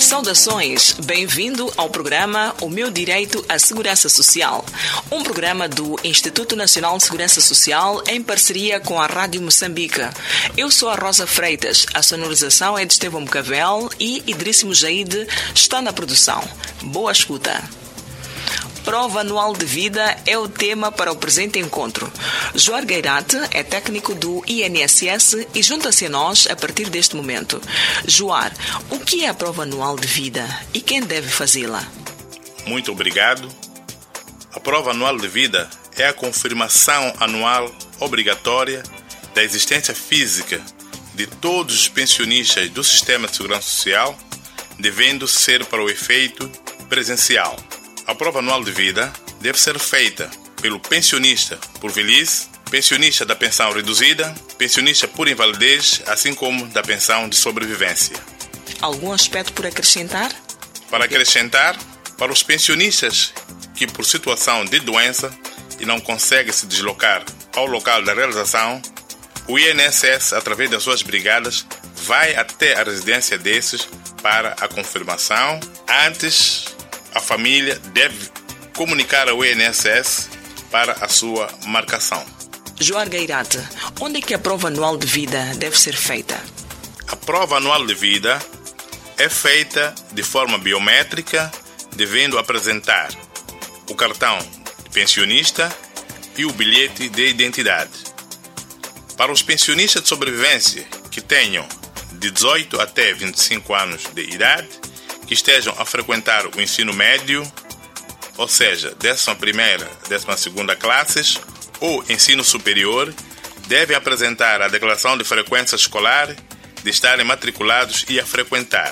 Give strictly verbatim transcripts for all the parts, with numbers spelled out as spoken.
Saudações, bem-vindo ao programa O Meu Direito à Segurança Social, um programa do Instituto Nacional de Segurança Social em parceria com a Rádio Moçambique. Eu sou a Rosa Freitas, a sonorização é de Estevão Mocavel e Idríssimo Jaide está na produção. Boa escuta. Prova anual de vida é o tema para o presente encontro. Joar Gueirate é técnico do I N S S e junta-se a nós a partir deste momento. Joar, o que é a prova anual de vida e quem deve fazê-la? Muito obrigado. A prova anual de vida é a confirmação anual obrigatória da existência física de todos os pensionistas do Sistema de Segurança Social, devendo ser para o efeito presencial. A prova anual de vida deve ser feita pelo pensionista por velhice, pensionista da pensão reduzida, pensionista por invalidez, assim como da pensão de sobrevivência. Algum aspecto por acrescentar? Para acrescentar, para os pensionistas que por situação de doença e não conseguem se deslocar ao local da realização, o I N S S, através das suas brigadas, vai até a residência desses para a confirmação. Antes, a família deve comunicar ao I N S S para a sua marcação. Joar Gueirate, onde é que a prova anual de vida deve ser feita? A prova anual de vida é feita de forma biométrica, devendo apresentar o cartão de pensionista e o bilhete de identidade. Para os pensionistas de sobrevivência que tenham de dezoito até vinte e cinco anos de idade, que estejam a frequentar o ensino médio, ou seja, décima primeira, décima segunda classes, ou ensino superior, devem apresentar a declaração de frequência escolar, de estarem matriculados e a frequentar.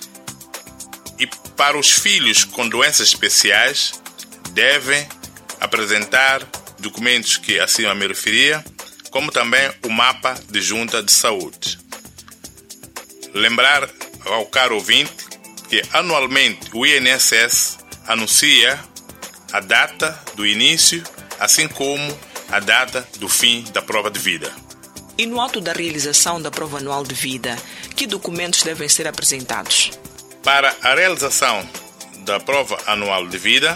E para os filhos com doenças especiais, devem apresentar documentos que acima me referia, como também o mapa de junta de saúde. Lembrar ao caro ouvinte que anualmente o I N S S anuncia a data do início, assim como a data do fim da prova de vida. E no ato da realização da prova anual de vida, que documentos devem ser apresentados? Para a realização da prova anual de vida,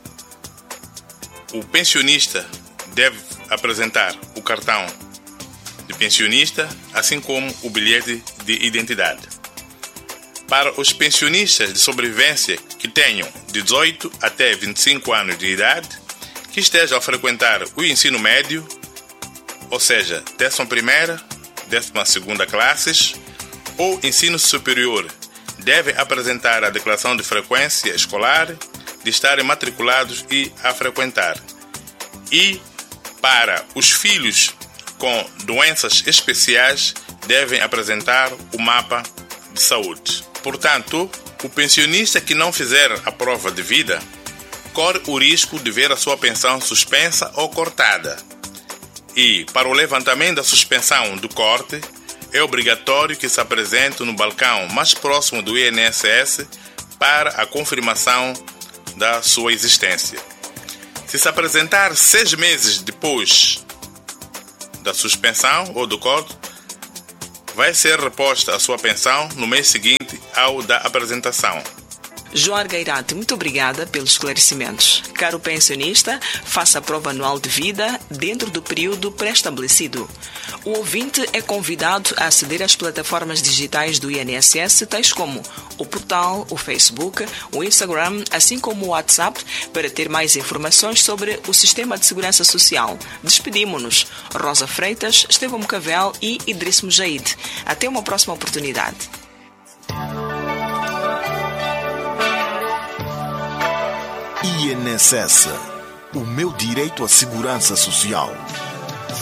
o pensionista deve apresentar o cartão de pensionista, assim como o bilhete de identidade. Para os pensionistas de sobrevivência que tenham de dezoito até vinte e cinco anos de idade, que estejam a frequentar o ensino médio, ou seja, décima primeira, décima segunda classes, ou ensino superior, devem apresentar a declaração de frequência escolar, de estarem matriculados e a frequentar. E para os filhos com doenças especiais, devem apresentar o mapa de saúde. Portanto, o pensionista que não fizer a prova de vida corre o risco de ver a sua pensão suspensa ou cortada. E, para o levantamento da suspensão do corte, é obrigatório que se apresente no balcão mais próximo do I N S S para a confirmação da sua existência. Se se apresentar seis meses depois da suspensão ou do corte, vai ser reposta a sua pensão no mês seguinte ao da apresentação. Joar Gueirate, muito obrigada pelos esclarecimentos. Caro pensionista, faça a prova anual de vida dentro do período pré-estabelecido. O ouvinte é convidado a aceder às plataformas digitais do I N S S, tais como o portal, o Facebook, o Instagram, assim como o WhatsApp, para ter mais informações sobre o Sistema de Segurança Social. Despedimos-nos. Rosa Freitas, Estevão Mocavel e Idríssimo Jaide. Até uma próxima oportunidade. I N S S, o meu direito à segurança social.